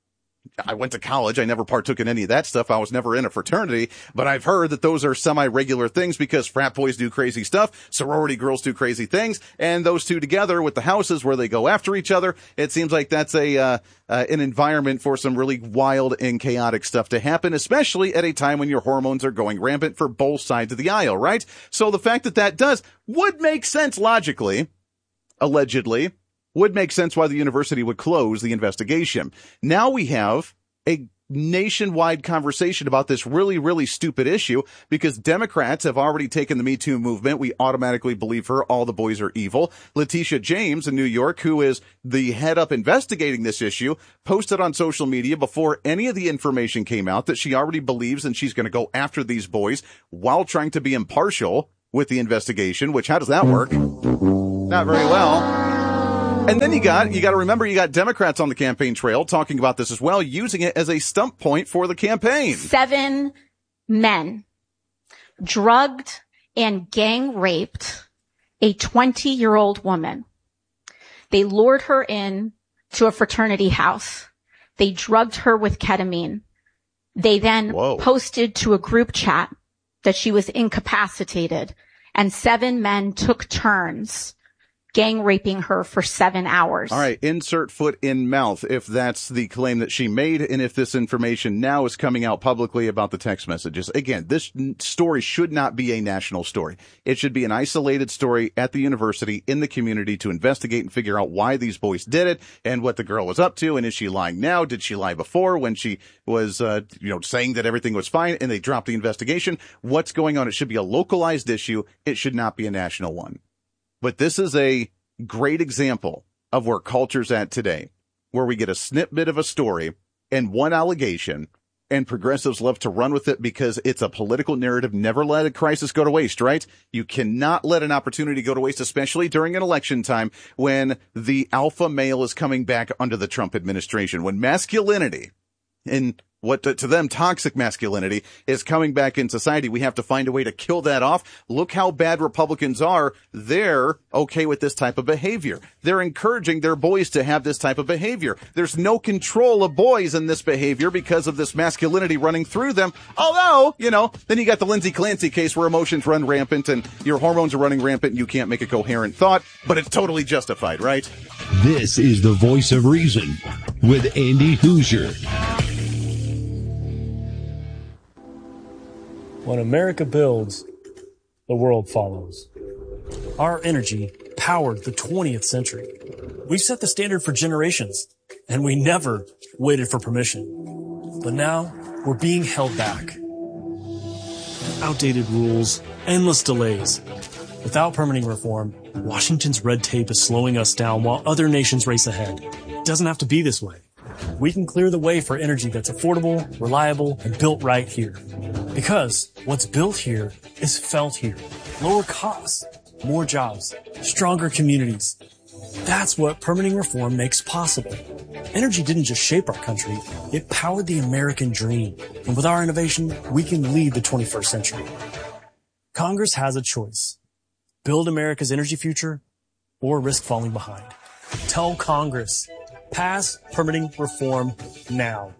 I went to college. I never partook in any of that stuff. I was never in a fraternity, but I've heard that those are semi-regular things because frat boys do crazy stuff, sorority girls do crazy things, and those two together with the houses where they go after each other, it seems like that's a uh, uh an environment for some really wild and chaotic stuff to happen, especially at a time when your hormones are going rampant for both sides of the aisle, right? So the fact that that does would make sense logically, allegedly, would make sense why the university would close the investigation. Now we have a nationwide conversation about this really, really stupid issue because Democrats have already taken the Me Too movement. We automatically believe her. All the boys are evil. Letitia James in New York, who is the head up investigating this issue, posted on social media before any of the information came out that she already believes and she's going to go after these boys while trying to be impartial with the investigation, which how does that work? Not very well. And then you got, you got to remember, you got Democrats on the campaign trail talking about this as well, using it as a stump point for the campaign.
Seven men drugged and gang raped a twenty-year-old woman. They lured her in to a fraternity house. They drugged her with ketamine. They then Whoa. posted to a group chat that she was incapacitated, and seven men took turns gang raping her for seven hours.
All right, insert foot in mouth if that's the claim that she made and if this information now is coming out publicly about the text messages. Again, this story should not be a national story. It should be an isolated story at the university, in the community, to investigate and figure out why these boys did it and what the girl was up to. And is she lying now? Did she lie before when she was, uh, you know, saying that everything was fine and they dropped the investigation? What's going on? It should be a localized issue. It should not be a national one. But this is a great example of where culture's at today, where we get a snippet of a story and one allegation, and progressives love to run with it because it's a political narrative. Never let a crisis go to waste, right? You cannot let an opportunity go to waste, especially during an election time when the alpha male is coming back under the Trump administration, when masculinity and what to, to them toxic masculinity is coming back in society. We have to find a way to kill that off. Look how bad Republicans are. They're okay with this type of behavior. They're encouraging their boys to have this type of behavior. There's no control of boys in this behavior because of this masculinity running through them. Although, you know, then you got the Lindsey Clancy case where emotions run rampant and your hormones are running rampant and you can't make a coherent thought, but it's totally justified, right?
This is the Voice of Reason with Andy Hoosier.
When America builds, the world follows. Our energy powered the twentieth century. We've set the standard for generations, and we never waited for permission. But now, we're being held back. Outdated rules, endless delays. Without permitting reform, Washington's red tape is slowing us down while other nations race ahead. It doesn't have to be this way. We can clear the way for energy that's affordable, reliable, and built right here. Because what's built here is felt here. Lower costs, more jobs, stronger communities. That's what permitting reform makes possible. Energy didn't just shape our country, it powered the American dream. And with our innovation, we can lead the twenty-first century. Congress has a choice. Build America's energy future or risk falling behind. Tell Congress. Pass permitting reform now.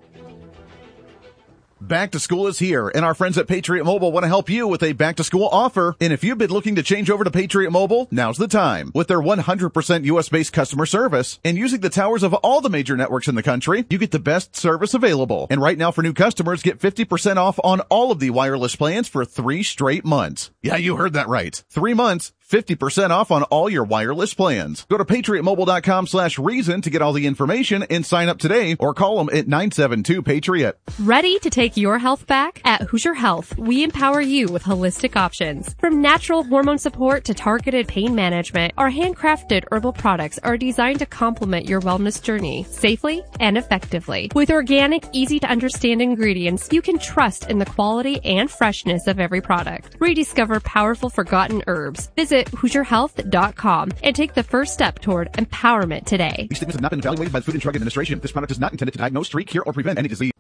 Back to school is here, and our friends at Patriot Mobile want to help you with a back-to-school offer. And if you've been looking to change over to Patriot Mobile, now's the time. With their one hundred percent U S-based customer service and using the towers of all the major networks in the country, you get the best service available. And right now for new customers, get fifty percent off on all of the wireless plans for three straight months. Yeah, you heard that right. Three months. fifty percent off on all your wireless plans. Go to patriotmobile.com slash reason to get all the information and sign up today or call them at nine seven two Patriot.
Ready to take your health back? At Hoosier Health, we empower you with holistic options. From natural hormone support to targeted pain management, our handcrafted herbal products are designed to complement your wellness journey safely and effectively. With organic, easy to understand ingredients, you can trust in the quality and freshness of every product. Rediscover powerful forgotten herbs. Visit Hoosier Health dot com and take the first step toward empowerment today.
These statements have not been evaluated by the Food and Drug Administration. This product is not intended to diagnose, treat, cure, or prevent any disease.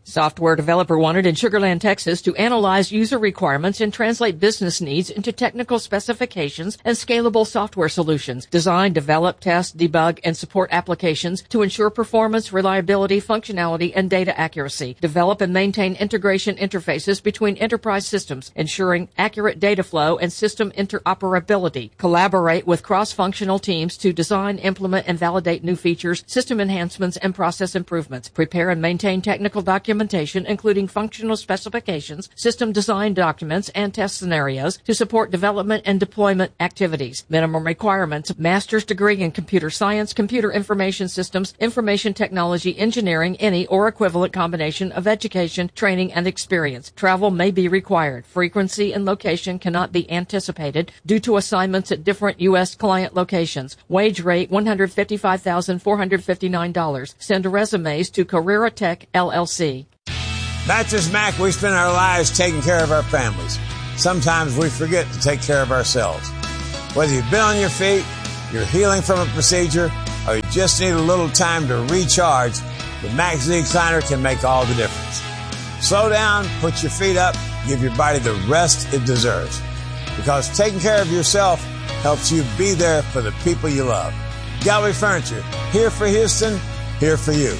Software developer wanted in Sugar Land, Texas to analyze user requirements and translate business needs into technical specifications and scalable software solutions. Design, develop, test, debug, and support applications to ensure performance, reliability, functionality, and data accuracy. Develop and maintain integration interfaces between enterprise systems, ensuring accurate data flow and system interoperability. Collaborate with cross-functional teams to design, implement, and validate new features, system enhancements, and process improvements. Prepare and maintain technical documents documentation, including functional specifications, system design documents, and test scenarios to support development and deployment activities. Minimum requirements: master's degree in computer science, computer information systems, information technology, engineering, any or equivalent combination of education, training, and experience. Travel may be required. Frequency and location cannot be anticipated due to assignments at different U S client locations. Wage rate one hundred fifty-five thousand four hundred fifty-nine dollars. Send resumes to Carrera Tech L L C.
Mattress Mac, we spend our lives taking care of our families. Sometimes we forget to take care of ourselves. Whether you've been on your feet, you're healing from a procedure, or you just need a little time to recharge, the Mac Z Recliner can make all the difference. Slow down, put your feet up, give your body the rest it deserves. Because taking care of yourself helps you be there for the people you love. Gallery Furniture, here for Houston, here for you.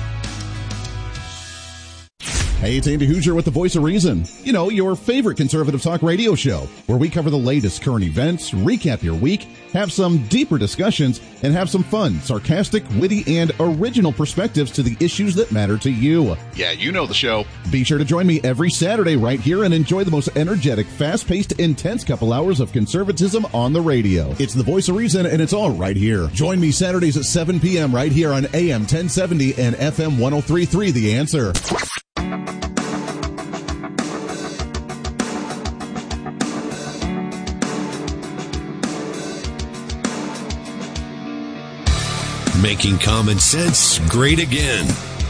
Hey, it's Andy Hoosier with the Voice of Reason. You know, your favorite conservative talk radio show, where we cover the latest current events, recap your week, have some deeper discussions, and have some fun, sarcastic, witty, and original perspectives to the issues that matter to you.
Yeah, you know the show.
Be sure to join me every Saturday right here and enjoy the most energetic, fast-paced, intense couple hours of conservatism on the radio. It's the Voice of Reason, and it's all right here. Join me Saturdays at seven p.m. right here on A M ten seventy and F M one oh three point three, The Answer.
Making common sense great again.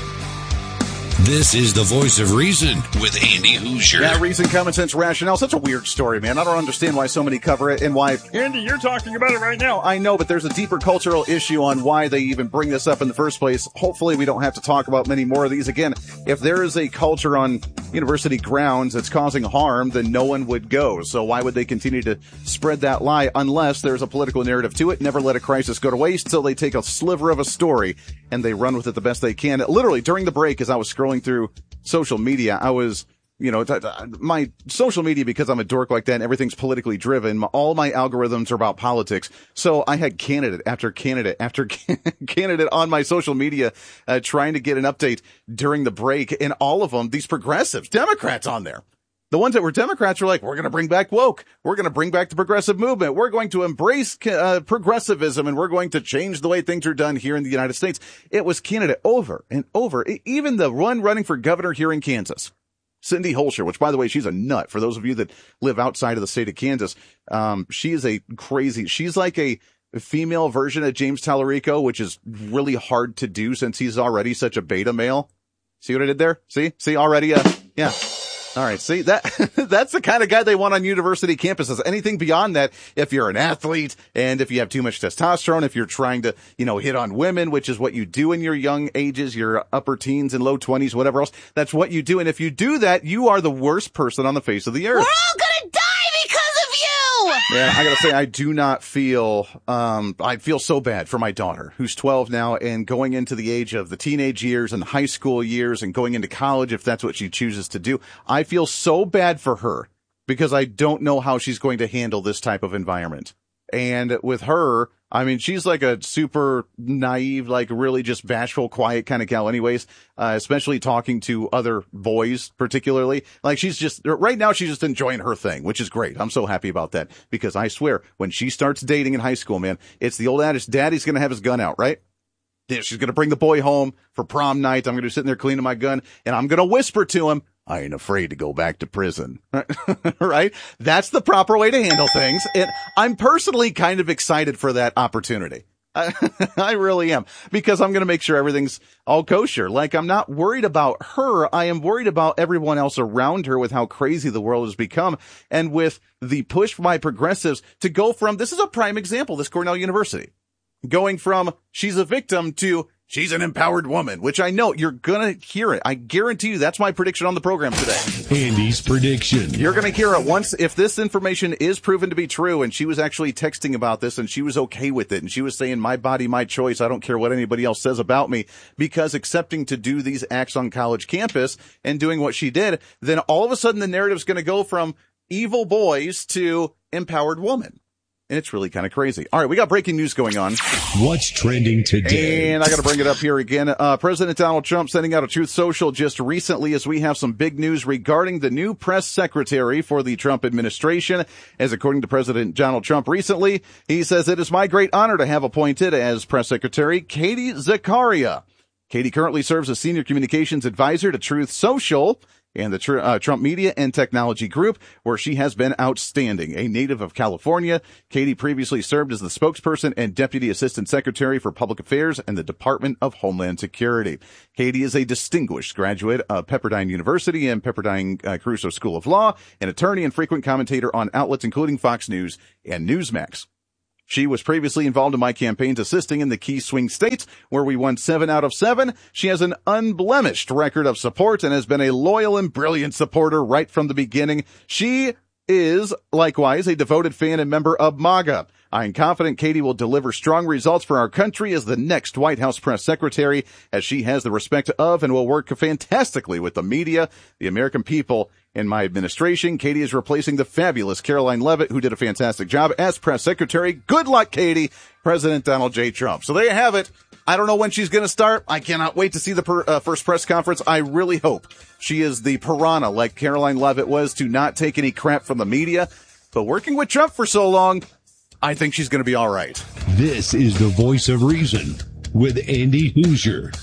This is the Voice of Reason with Andy Hoosier.
Yeah, reason, common sense, rationale. Such a weird story, man. I don't understand why so many cover it and why...
Andy, you're talking about it right now.
I know, but there's a deeper cultural issue on why they even bring this up in the first place. Hopefully we don't have to talk about many more of these again. If there is a culture on university grounds that's causing harm, then no one would go. So why would they continue to spread that lie unless there's a political narrative to it? Never let a crisis go to waste till they take a sliver of a story and they run with it the best they can. Literally, during the break, as I was scrolling through social media, I was, you know, t- t- my social media, because I'm a dork like that and everything's politically driven, my, all my algorithms are about politics. So I had candidate after candidate after candidate on my social media, uh, trying to get an update during the break. And all of them, these progressives, Democrats on there. The ones that were Democrats were like, we're going to bring back woke. We're going to bring back the progressive movement. We're going to embrace uh, progressivism, and we're going to change the way things are done here in the United States. It was candidate over and over. Even the one running for governor here in Kansas, Cindy Holscher, which, by the way, she's a nut. For those of you that live outside of the state of Kansas, um, she is a crazy, she's like a female version of James Tallarico, which is really hard to do since he's already such a beta male. See what I did there? See? See already? Uh, yeah. All right. See, that, that's the kind of guy they want on university campuses. Anything beyond that, if you're an athlete and if you have too much testosterone, if you're trying to, you know, hit on women, which is what you do in your young ages, your upper teens and low twenties, whatever else, that's what you do. And if you do that, you are the worst person on the face of the earth.
We're all gonna die because of you!
Yeah, I gotta say, I do not feel, um, I feel so bad for my daughter, who's twelve now and going into the age of the teenage years and high school years and going into college, if that's what she chooses to do. I feel so bad for her because I don't know how she's going to handle this type of environment. And with her, I mean, she's like a super naive, like really just bashful, quiet kind of gal anyways, uh, especially talking to other boys particularly. Like she's just, right now she's just enjoying her thing, which is great. I'm so happy about that because I swear when she starts dating in high school, man, it's the old adage, daddy's going to have his gun out, right? Yeah, she's going to bring the boy home for prom night. I'm going to be sitting there cleaning my gun and I'm going to whisper to him, I ain't afraid to go back to prison. Right? That's the proper way to handle things. And I'm personally kind of excited for that opportunity. I, I really am, because I'm going to make sure everything's all kosher. Like, I'm not worried about her. I am worried about everyone else around her with how crazy the world has become. And with the push by progressives to go from, this is a prime example, this Cornell University, going from she's a victim to She's an empowered woman, which I know you're going to hear it. I guarantee you that's my prediction on the program today.
Andy's prediction.
You're going to hear it once if this information is proven to be true, and she was actually texting about this and she was okay with it. And she was saying, my body, my choice. I don't care what anybody else says about me, because accepting to do these acts on college campus and doing what she did, then all of a sudden the narrative's going to go from evil boys to empowered woman. And it's really kind of crazy. All right, we got breaking news going on.
What's trending today?
And I got to bring it up here again. Uh, President Donald Trump sending out a Truth Social just recently as we have some big news regarding the new press secretary for the Trump administration. As according to President Donald Trump recently, he says, it is my great honor to have appointed as press secretary Katie Zakaria. Katie currently serves as senior communications advisor to Truth Social and the tr- uh, Trump Media and Technology Group, where she has been outstanding. A native of California, Katie previously served as the spokesperson and deputy assistant secretary for public affairs and the Department of Homeland Security. Katie is a distinguished graduate of Pepperdine University and Pepperdine uh, Caruso School of Law, an attorney and frequent commentator on outlets including Fox News and Newsmax. She was previously involved in my campaigns assisting in the key swing states where we won seven out of seven. She has an unblemished record of support and has been a loyal and brilliant supporter right from the beginning. She is likewise a devoted fan and member of MAGA. I am confident Katie will deliver strong results for our country as the next White House press secretary, as she has the respect of and will work fantastically with the media, the American people, in my administration. Katie is replacing the fabulous Caroline Leavitt, who did a fantastic job as press secretary. Good luck, Katie. President Donald J. Trump. So there you have it. I don't know when she's going to start. I cannot wait to see the per, uh, first press conference. I really hope she is the piranha like Caroline Leavitt was, to not take any crap from the media. But working with Trump for so long, I think she's going to be all right.
This is the Voice of Reason with Andy Hoosier.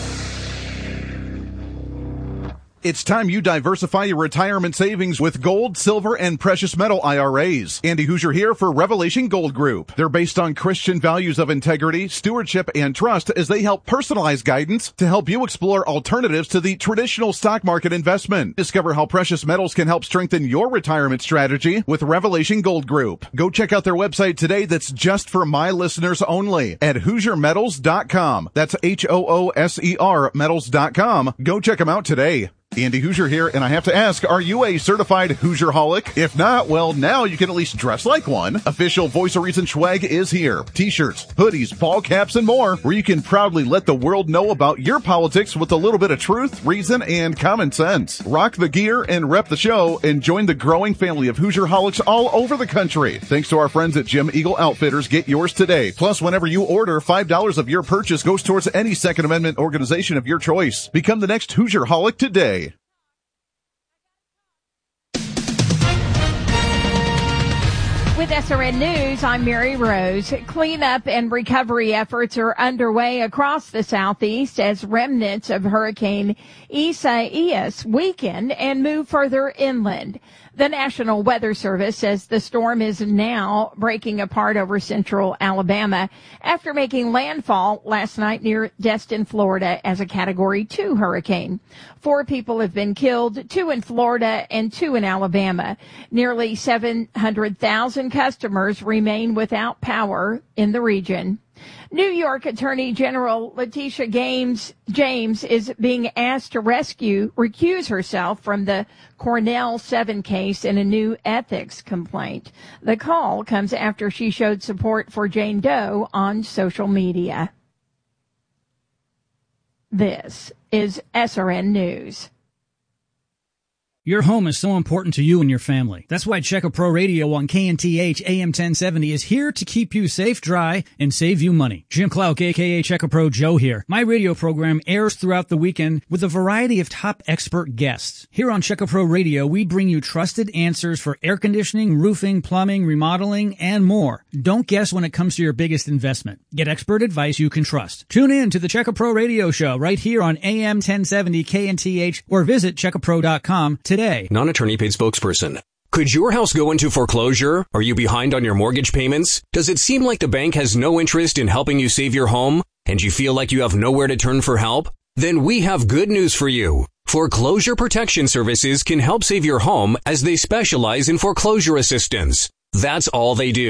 It's time you diversify your retirement savings with gold, silver, and precious metal I R As. Andy Hoosier here for Revelation Gold Group. They're based on Christian values of integrity, stewardship, and trust as they help personalize guidance to help you explore alternatives to the traditional stock market investment. Discover how precious metals can help strengthen your retirement strategy with Revelation Gold Group. Go check out their website today that's just for my listeners only at Hoosier Metals dot com. That's H O O S E R Metals dot com. Go check them out today. Andy Hoosier here, and I have to ask, are you a certified Hoosier-holic? If not, well, now you can at least dress like one. Official Voice of Reason swag is here. T-shirts, hoodies, ball caps, and more, where you can proudly let the world know about your politics with a little bit of truth, reason, and common sense. Rock the gear and rep the show, and join the growing family of Hoosier-holics all over the country. Thanks to our friends at Jim Eagle Outfitters, get yours today. Plus, whenever you order, five dollars of your purchase goes towards any Second Amendment organization of your choice. Become the next Hoosier-holic today.
With S R N News, I'm Mary Rose. Cleanup and recovery efforts are underway across the southeast as remnants of Hurricane Isaias weaken and move further inland. The National Weather Service says the storm is now breaking apart over central Alabama after making landfall last night near Destin, Florida as a Category two hurricane. Four people have been killed, two in Florida and two in Alabama. Nearly seven hundred thousand customers remain without power in the region. New York Attorney General Letitia James, James is being asked to rescue, recuse herself from the Cornell seven case in a new ethics complaint. The call comes after she showed support for Jane Doe on social media. This is S R N News.
Your home is so important to you and your family. That's why Checker Pro Radio on K N T H A M ten seventy is here to keep you safe, dry, and save you money. Jim Clark, a k a. Checker Pro Joe here. My radio program airs throughout the weekend with a variety of top expert guests. Here on Checker Pro Radio, we bring you trusted answers for air conditioning, roofing, plumbing, remodeling, and more. Don't guess when it comes to your biggest investment. Get expert advice you can trust. Tune in to the Checker Pro Radio Show right here on A M ten seventy K N T H or visit checker pro dot com today.
Non-attorney paid spokesperson. Could your house go into foreclosure? Are you behind on your mortgage payments? Does it seem like the bank has no interest in helping you save your home? And you feel like you have nowhere to turn for help? Then we have good news for you. Foreclosure Protection Services can help save your home as they specialize in foreclosure assistance. That's all they do.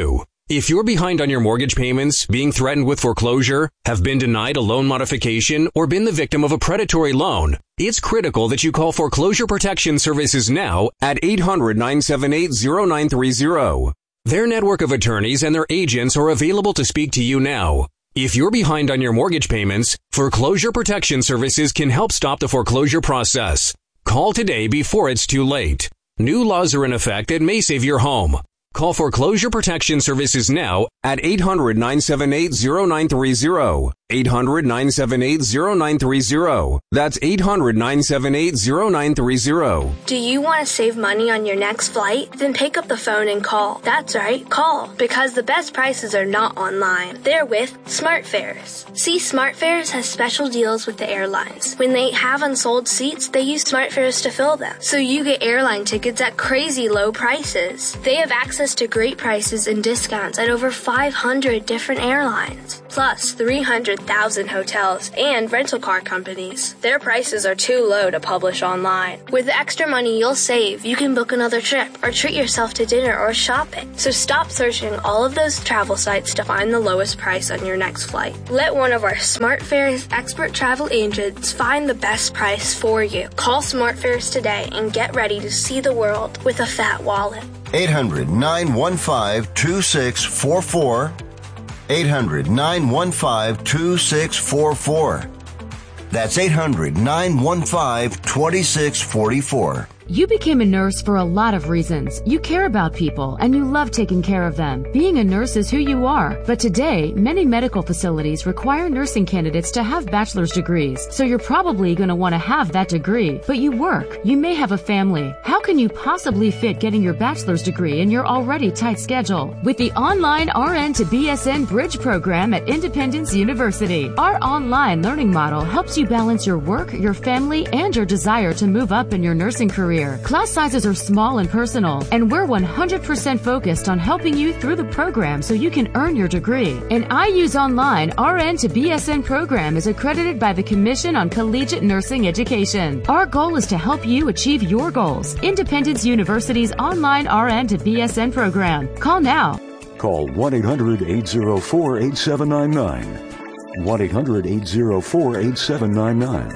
If you're behind on your mortgage payments, being threatened with foreclosure, have been denied a loan modification, or been the victim of a predatory loan, it's critical that you call Foreclosure Protection Services now at eight hundred, nine seven eight, zero nine three zero. Their network of attorneys and their agents are available to speak to you now. If you're behind on your mortgage payments, Foreclosure Protection Services can help stop the foreclosure process. Call today before it's too late. New laws are in effect that may save your home. Call Foreclosure Protection Services now at eight hundred, nine seven eight, zero nine three zero. eight hundred, nine seven eight, zero nine three zero. That's eight hundred, nine seven eight, zero nine three zero.
Do you want to save money on your next flight? Then pick up the phone and call. That's right, call. Because the best prices are not online. They're with SmartFares. See, SmartFares has special deals with the airlines. When they have unsold seats, they use SmartFares to fill them. So you get airline tickets at crazy low prices. They have access to great prices and discounts at over five hundred different airlines. Plus three hundred thousand hotels and rental car companies. Their prices are too low to publish online. With the extra money you'll save, you can book another trip or treat yourself to dinner or shopping. So stop searching all of those travel sites to find the lowest price on your next flight. Let one of our SmartFares expert travel agents find the best price for you. Call SmartFares today and get ready to see the world with a fat wallet.
eight hundred, nine one five, two six four four. eight hundred, nine one five, two six four four. That's eight hundred, nine one five, two six four four.
You became a nurse for a lot of reasons. You care about people and you love taking care of them. Being a nurse is who you are. But today, many medical facilities require nursing candidates to have bachelor's degrees. So you're probably going to want to have that degree. But you work. You may have a family. How can you possibly fit getting your bachelor's degree in your already tight schedule? With the online R N to B S N Bridge program at Independence University, our online learning model helps you balance your work, your family, and your desire to move up in your nursing career. Class sizes are small and personal, and we're one hundred percent focused on helping you through the program so you can earn your degree. An I U's Online R N to B S N program is accredited by the Commission on Collegiate Nursing Education. Our goal is to help you achieve your goals. Independence University's online R N to B S N program. Call now.
Call one eight hundred, eight zero four, eight seven nine nine. one eight hundred, eight zero four, eight seven nine nine.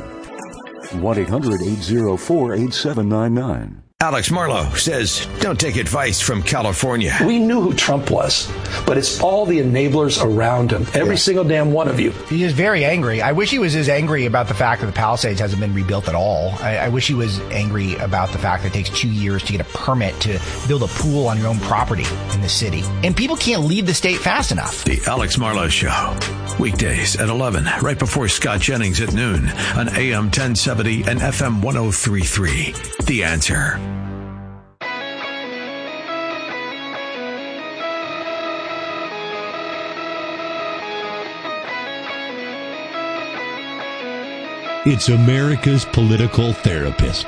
one eight hundred, eight zero four, eight seven nine nine.
Alex Marlowe says, don't take advice from California.
We knew who Trump was, but it's all the enablers around him. Every yeah. single damn one of you.
He is very angry. I wish he was as angry about the fact that the Palisades hasn't been rebuilt at all. I, I wish he was angry about the fact that it takes two years to get a permit to build a pool on your own property in the city. And people can't leave the state fast enough.
The Alex Marlowe Show. Weekdays at eleven, right before Scott Jennings at noon on A M ten seventy and F M one oh three point three. The Answer.
It's America's political therapist.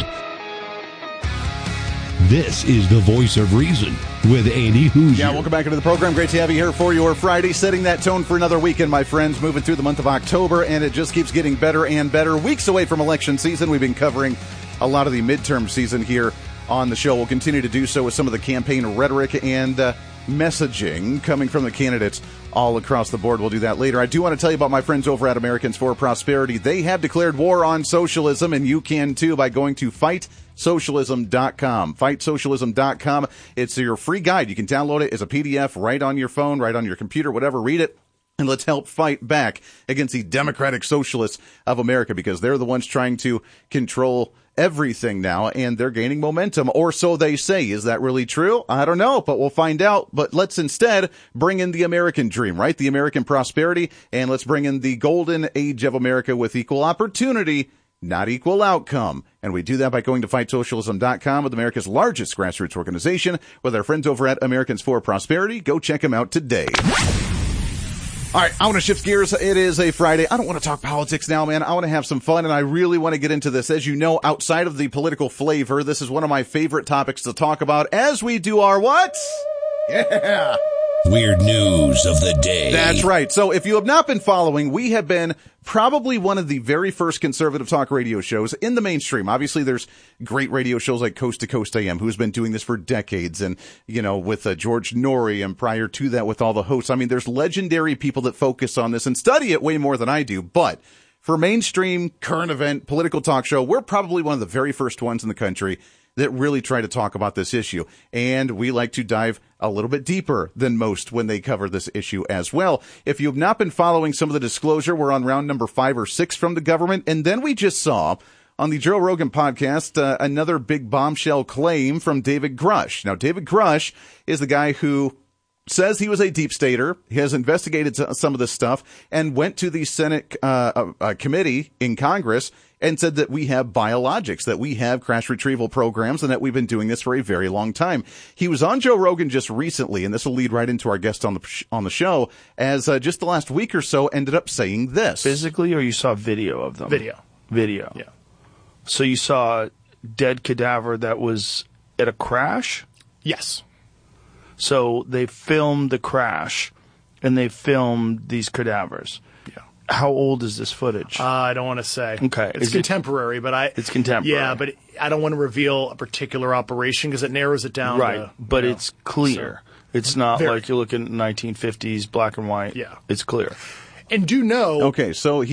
This is the Voice of Reason with Andy Hoosier.
Yeah, welcome back into the program. Great to have you here for your Friday, setting that tone for another weekend, my friends, moving through the month of October, and it just keeps getting better and better. Weeks away from election season, we've been covering a lot of the midterm season here on the show. We'll continue to do so with some of the campaign rhetoric and uh, messaging coming from the candidates all across the board. We'll do that later. I do want to tell you about my friends over at Americans for Prosperity. They have declared war on socialism, and you can too by going to fight socialism dot com. fight socialism dot com. It's your free guide. You can download it as a P D F right on your phone, right on your computer, whatever. Read it. And let's help fight back against the Democratic Socialists of America, because they're the ones trying to control everything now, and they're gaining momentum, or so they say. Is that really true? I don't know, but we'll find out. But let's instead bring in the American dream, right? The American prosperity, and let's bring in the golden age of America with equal opportunity, not equal outcome. And we do that by going to fight socialism dot com, with America's largest grassroots organization, with our friends over at Americans for Prosperity. Go check them out today. All right, I want to shift gears. It is a Friday. I don't want to talk politics now, man. I want to have some fun, and I really want to get into this. As you know, outside of the political flavor, this is one of my favorite topics to talk about as we do our what? Yeah.
Weird news of the day.
That's right. So if you have not been following, we have been probably one of the very first conservative talk radio shows in the mainstream. Obviously, there's great radio shows like Coast to Coast A M, who's been doing this for decades. And, you know, with uh, George Norrie, and prior to that with all the hosts. I mean, there's legendary people that focus on this and study it way more than I do. But for mainstream, current event, political talk show, we're probably one of the very first ones in the country that really try to talk about this issue. And we like to dive a little bit deeper than most when they cover this issue as well. If you have not been following some of the disclosure, we're on round number five or six from the government. And then we just saw on the Joe Rogan podcast uh, another big bombshell claim from David Grush. Now, David Grush is the guy who says he was a deep stater, he has investigated some of this stuff, and went to the Senate uh, uh, committee in Congress and said that we have biologics, that we have crash retrieval programs, and that we've been doing this for a very long time. He was on Joe Rogan just recently, and this will lead right into our guest on the on the show, as uh, just the last week or so ended up saying this.
Physically, or you saw video of them?
Video.
Video.
Yeah.
So you saw a dead cadaver that was at a crash?
Yes.
So they filmed the crash, and they filmed these cadavers.
Yeah.
How old is this footage?
Uh, I don't want to say.
Okay.
It's
Is
contemporary,
it,
but I.
It's contemporary.
Yeah, but I don't want to reveal a particular operation because it narrows it down.
Right.
To,
but
you know,
it's clear.
So,
it's not
very.
like you're looking at nineteen fifties black and white.
Yeah.
It's clear.
And do know.
Okay, so he